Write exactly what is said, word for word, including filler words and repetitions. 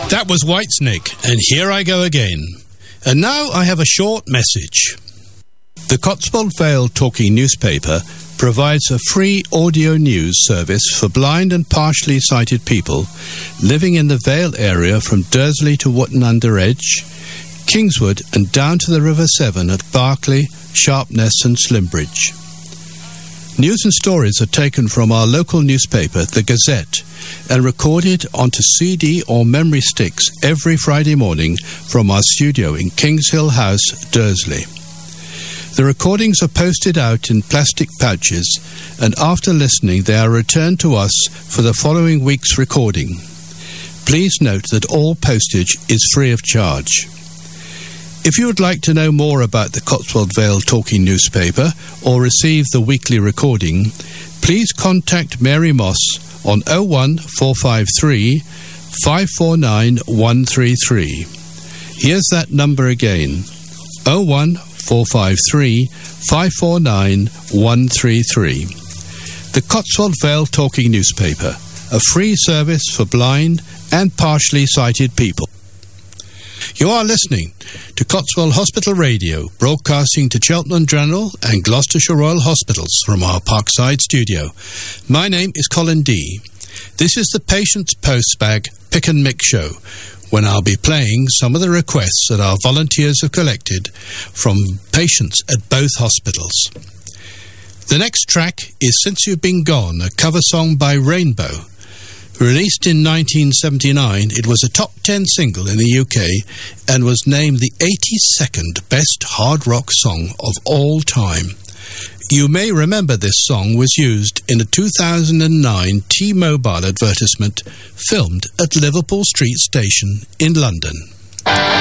That was Whitesnake, and here I go again. And now I have a short message. The Cotswold Vale Talking Newspaper provides a free audio news service for blind and partially sighted people living in the Vale area from Dursley to Wootton Under Edge, Kingswood and down to the River Severn at Barclay, Sharpness and Slimbridge. News and stories are taken from our local newspaper, The Gazette, and recorded onto C D or memory sticks every Friday morning from our studio in Kings Hill House, Dursley. The recordings are posted out in plastic pouches, and after listening they are returned to us for the following week's recording. Please note that all postage is free of charge. If you would like to know more about the Cotswold Vale Talking Newspaper or receive the weekly recording, please contact Mary Moss on oh one four five three, five four nine, one three three. Here's that number again, oh one four five three, five four nine, one three three. The Cotswold Vale Talking Newspaper, a free service for blind and partially sighted people. You are listening to Cotswold Hospital Radio, broadcasting to Cheltenham General and Gloucestershire Royal Hospitals from our Parkside studio. My name is Colin D. This is the Patient's Postbag Pick and Mix show, when I'll be playing some of the requests that our volunteers have collected from patients at both hospitals. The next track is Since You've Been Gone, a cover song by Rainbow. Released in nineteen seventy-nine, it was a top ten single in the U K and was named the eighty-second best hard rock song of all time. You may remember this song was used in a two thousand nine T-Mobile advertisement filmed at Liverpool Street Station in London.